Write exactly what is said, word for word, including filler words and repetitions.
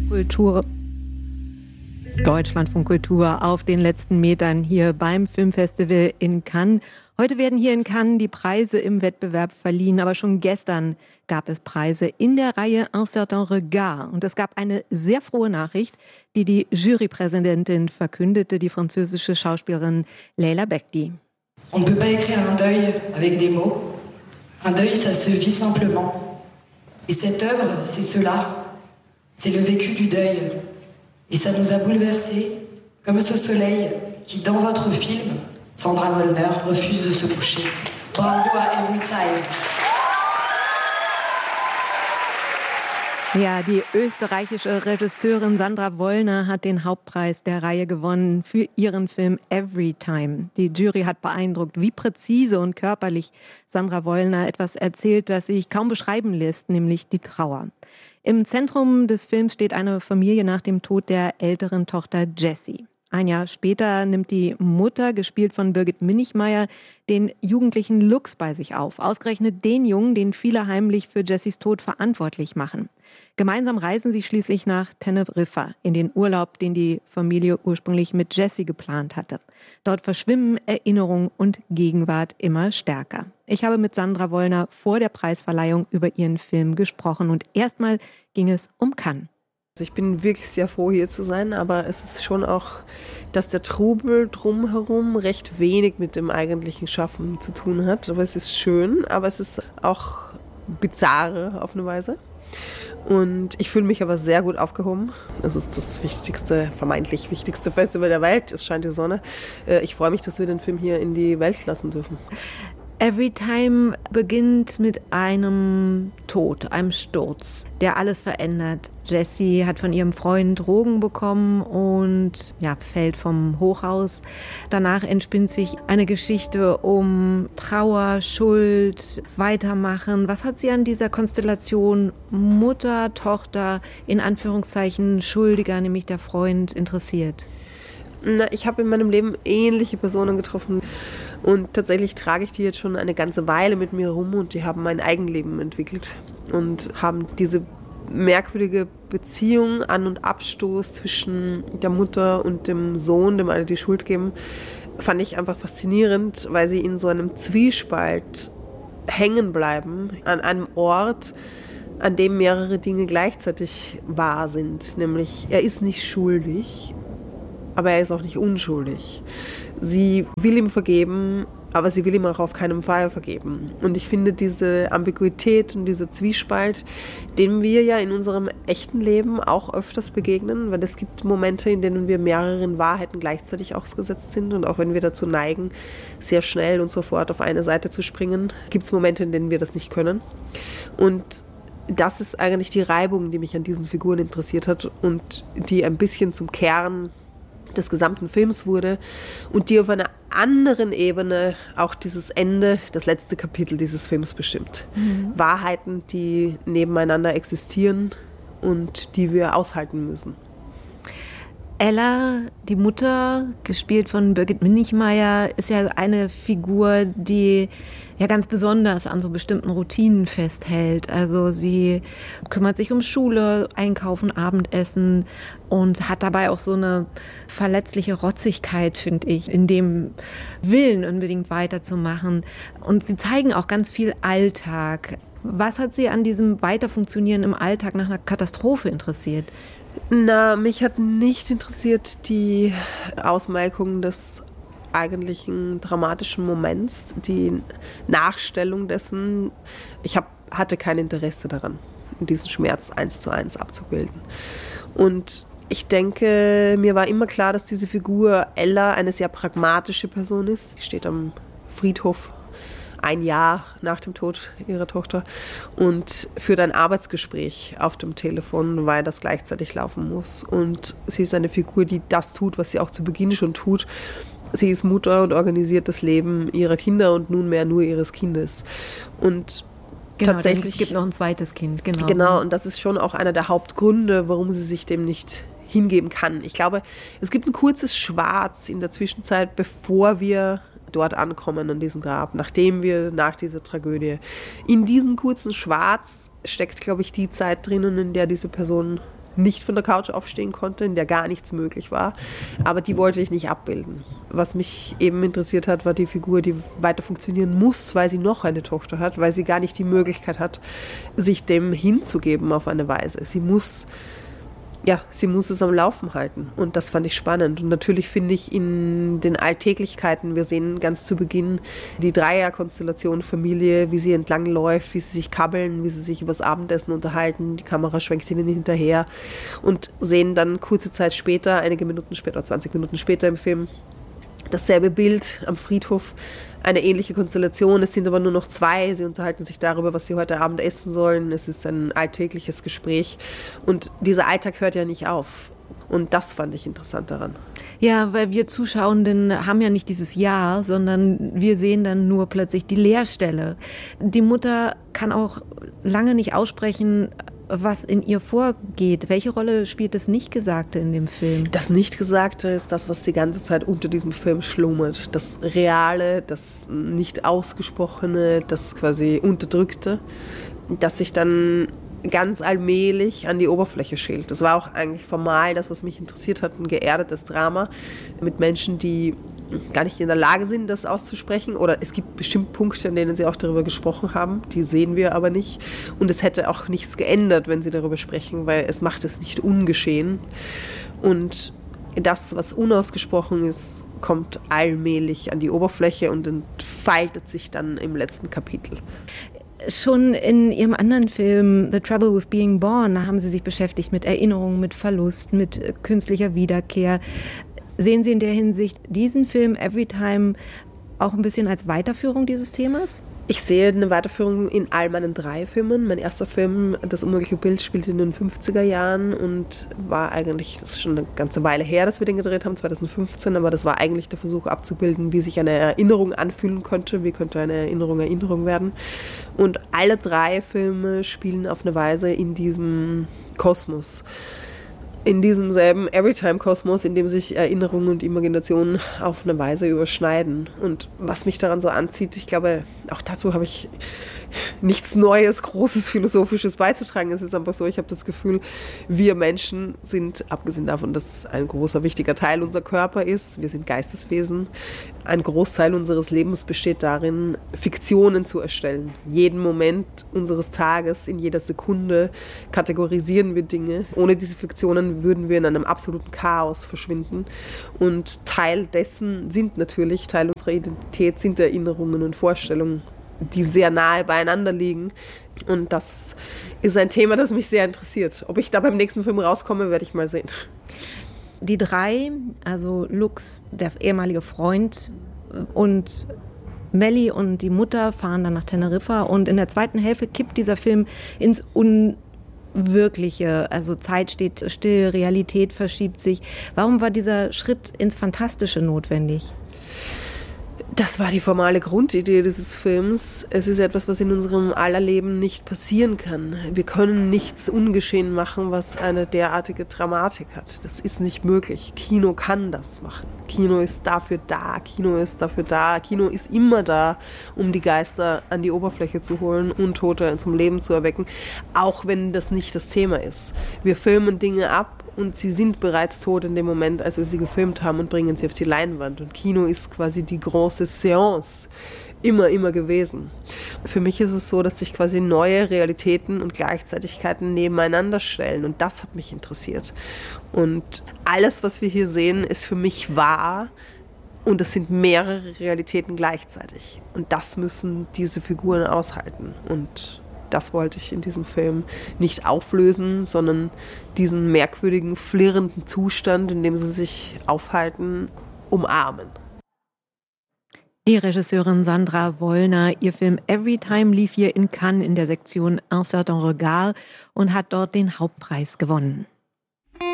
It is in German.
Kultur. Deutschlandfunk Kultur auf den letzten Metern hier beim Filmfestival in Cannes. Heute werden hier in Cannes die Preise im Wettbewerb verliehen, aber schon gestern gab es Preise in der Reihe Un certain regard. Und es gab eine sehr frohe Nachricht, die die Jurypräsidentin verkündete, die französische Schauspielerin Leila Bekti. On ne peut pas écrire un deuil avec des mots. Un deuil, ça se vit simplement. Et cette œuvre, c'est cela. C'est le vécu du deuil. Et ça nous a bouleversés, comme ce soleil qui, dans votre film, Sandra Wollner, refuse de se coucher. Bravo à Every Time. Ja, die österreichische Regisseurin Sandra Wollner hat den Hauptpreis der Reihe gewonnen für ihren Film Every Time. Die Jury hat beeindruckt, wie präzise und körperlich Sandra Wollner etwas erzählt, das sich kaum beschreiben lässt, nämlich die Trauer. Im Zentrum des Films steht eine Familie nach dem Tod der älteren Tochter Jessie. Ein Jahr später nimmt die Mutter, gespielt von Birgit Minichmayr, den jugendlichen Lux bei sich auf. Ausgerechnet den Jungen, den viele heimlich für Jessies Tod verantwortlich machen. Gemeinsam reisen sie schließlich nach Teneriffa, in den Urlaub, den die Familie ursprünglich mit Jessie geplant hatte. Dort verschwimmen Erinnerung und Gegenwart immer stärker. Ich habe mit Sandra Wollner vor der Preisverleihung über ihren Film gesprochen und erstmal ging es um Cannes. Ich bin wirklich sehr froh, hier zu sein, aber es ist schon auch, dass der Trubel drumherum recht wenig mit dem eigentlichen Schaffen zu tun hat. Aber es ist schön, aber es ist auch bizarre auf eine Weise. Und ich fühle mich aber sehr gut aufgehoben. Es ist das wichtigste, vermeintlich wichtigste Festival der Welt. Es scheint die Sonne. Ich freue mich, dass wir den Film hier in die Welt lassen dürfen. Every Time beginnt mit einem Tod, einem Sturz, der alles verändert. Jessie hat von ihrem Freund Drogen bekommen und ja, fällt vom Hochhaus. Danach entspinnt sich eine Geschichte um Trauer, Schuld, Weitermachen. Was hat Sie an dieser Konstellation Mutter, Tochter, in Anführungszeichen Schuldiger, nämlich der Freund, interessiert? Na, ich habe in meinem Leben ähnliche Personen getroffen. Und tatsächlich trage ich die jetzt schon eine ganze Weile mit mir rum und die haben mein Eigenleben entwickelt und haben diese merkwürdige Beziehung, An- und Abstoß zwischen der Mutter und dem Sohn, dem alle die Schuld geben, fand ich einfach faszinierend, weil sie in so einem Zwiespalt hängen bleiben, an einem Ort, an dem mehrere Dinge gleichzeitig wahr sind. Nämlich, er ist nicht schuldig, aber er ist auch nicht unschuldig. Sie will ihm vergeben, aber sie will ihm auch auf keinen Fall vergeben. Und ich finde diese Ambiguität und dieser Zwiespalt, dem wir ja in unserem echten Leben auch öfters begegnen, weil es gibt Momente, in denen wir mehreren Wahrheiten gleichzeitig ausgesetzt sind und auch wenn wir dazu neigen, sehr schnell und sofort auf eine Seite zu springen, gibt es Momente, in denen wir das nicht können. Und das ist eigentlich die Reibung, die mich an diesen Figuren interessiert hat und die ein bisschen zum Kern des gesamten Films wurde und die auf einer anderen Ebene auch dieses Ende, das letzte Kapitel dieses Films bestimmt. Mhm. Wahrheiten, die nebeneinander existieren und die wir aushalten müssen. Ella, die Mutter, gespielt von Birgit Minichmayr, ist ja eine Figur, die ja ganz besonders an so bestimmten Routinen festhält. Also sie kümmert sich um Schule, Einkaufen, Abendessen und hat dabei auch so eine verletzliche Rotzigkeit, finde ich, in dem Willen unbedingt weiterzumachen. Und sie zeigen auch ganz viel Alltag. Was hat Sie an diesem Weiterfunktionieren im Alltag nach einer Katastrophe interessiert? Na, mich hat nicht interessiert die Ausmalung des eigentlichen dramatischen Moments, die Nachstellung dessen. Ich hab, hatte kein Interesse daran, diesen Schmerz eins zu eins abzubilden. Und ich denke, mir war immer klar, dass diese Figur Ella eine sehr pragmatische Person ist. Sie steht am Friedhof ein Jahr nach dem Tod ihrer Tochter und führt ein Arbeitsgespräch auf dem Telefon, weil das gleichzeitig laufen muss. Und sie ist eine Figur, die das tut, was sie auch zu Beginn schon tut. Sie ist Mutter und organisiert das Leben ihrer Kinder und nunmehr nur ihres Kindes. Und genau, tatsächlich, es gibt noch ein zweites Kind. Genau. Genau, und das ist schon auch einer der Hauptgründe, warum sie sich dem nicht hingeben kann. Ich glaube, es gibt ein kurzes Schwarz in der Zwischenzeit, bevor wir dort ankommen an diesem Grab, nachdem wir nach dieser Tragödie. In diesem kurzen Schwarz steckt, glaube ich, die Zeit drinnen, in der diese Person nicht von der Couch aufstehen konnte, in der gar nichts möglich war. Aber die wollte ich nicht abbilden. Was mich eben interessiert hat, war die Figur, die weiter funktionieren muss, weil sie noch eine Tochter hat, weil sie gar nicht die Möglichkeit hat, sich dem hinzugeben auf eine Weise. Sie muss Ja, sie muss es am Laufen halten und das fand ich spannend. Und natürlich finde ich in den Alltäglichkeiten, wir sehen ganz zu Beginn die Dreierkonstellation Familie, wie sie entlang läuft, wie sie sich kabbeln, wie sie sich über das Abendessen unterhalten, die Kamera schwenkt ihnen hinterher und sehen dann kurze Zeit später, einige Minuten später, zwanzig Minuten später im Film, dasselbe Bild am Friedhof, eine ähnliche Konstellation. Es sind aber nur noch zwei. Sie unterhalten sich darüber, was sie heute Abend essen sollen. Es ist ein alltägliches Gespräch. Und dieser Alltag hört ja nicht auf. Und das fand ich interessant daran. Ja, weil wir Zuschauenden haben ja nicht dieses Ja, sondern wir sehen dann nur plötzlich die Leerstelle. Die Mutter kann auch lange nicht aussprechen, was in ihr vorgeht. Welche Rolle spielt das Nichtgesagte in dem Film? Das Nichtgesagte ist das, was die ganze Zeit unter diesem Film schlummert. Das Reale, das Nicht-Ausgesprochene, das quasi Unterdrückte, das sich dann ganz allmählich an die Oberfläche schält. Das war auch eigentlich formal das, was mich interessiert hat, ein geerdetes Drama mit Menschen, die gar nicht in der Lage sind, das auszusprechen. Oder es gibt bestimmt Punkte, an denen sie auch darüber gesprochen haben. Die sehen wir aber nicht. Und es hätte auch nichts geändert, wenn sie darüber sprechen, weil es macht es nicht ungeschehen. Und das, was unausgesprochen ist, kommt allmählich an die Oberfläche und entfaltet sich dann im letzten Kapitel. Schon in Ihrem anderen Film The Trouble with Being Born, da haben Sie sich beschäftigt mit Erinnerungen, mit Verlust, mit künstlicher Wiederkehr. Sehen Sie in der Hinsicht diesen Film Everytime auch ein bisschen als Weiterführung dieses Themas? Ich sehe eine Weiterführung in all meinen drei Filmen. Mein erster Film, Das unmögliche Bild, spielte in den fünfziger Jahren und war eigentlich, das ist schon eine ganze Weile her, dass wir den gedreht haben, zwanzig fünfzehn, aber das war eigentlich der Versuch abzubilden, wie sich eine Erinnerung anfühlen könnte, wie könnte eine Erinnerung Erinnerung werden. Und alle drei Filme spielen auf eine Weise in diesem Kosmos. In diesem selben Everytime-Kosmos, in dem sich Erinnerung und Imagination auf eine Weise überschneiden. Und was mich daran so anzieht, ich glaube, auch dazu habe ich nichts Neues, Großes, Philosophisches beizutragen. Es ist einfach so, ich habe das Gefühl, wir Menschen sind, abgesehen davon, dass ein großer, wichtiger Teil unser Körper ist, wir sind Geisteswesen, ein Großteil unseres Lebens besteht darin, Fiktionen zu erstellen. Jeden Moment unseres Tages, in jeder Sekunde kategorisieren wir Dinge. Ohne diese Fiktionen würden wir in einem absoluten Chaos verschwinden. Und Teil dessen sind natürlich, Teil unserer Identität sind Erinnerungen und Vorstellungen, die sehr nahe beieinander liegen. Und das ist ein Thema, das mich sehr interessiert. Ob ich da beim nächsten Film rauskomme, werde ich mal sehen. Die drei, also Lux, der ehemalige Freund und Melly und die Mutter fahren dann nach Teneriffa und in der zweiten Hälfte kippt dieser Film ins Unwirkliche. Also Zeit steht still, Realität verschiebt sich. Warum war dieser Schritt ins Fantastische notwendig? Das war die formale Grundidee dieses Films. Es ist etwas, was in unserem aller Leben nicht passieren kann. Wir können nichts ungeschehen machen, was eine derartige Dramatik hat. Das ist nicht möglich. Kino kann das machen. Kino ist dafür da. Kino ist dafür da. Kino ist immer da, um die Geister an die Oberfläche zu holen und Tote zum Leben zu erwecken, auch wenn das nicht das Thema ist. Wir filmen Dinge ab, und sie sind bereits tot in dem Moment, als wir sie gefilmt haben und bringen sie auf die Leinwand. Und Kino ist quasi die große Seance immer, immer gewesen. Für mich ist es so, dass sich quasi neue Realitäten und Gleichzeitigkeiten nebeneinander stellen. Und das hat mich interessiert. Und alles, was wir hier sehen, ist für mich wahr. Und es sind mehrere Realitäten gleichzeitig. Und das müssen diese Figuren aushalten. Und das wollte ich in diesem Film nicht auflösen, sondern diesen merkwürdigen, flirrenden Zustand, in dem sie sich aufhalten, umarmen. Die Regisseurin Sandra Wollner, ihr Film Everytime lief hier in Cannes in der Sektion Un certain regard und hat dort den Hauptpreis gewonnen.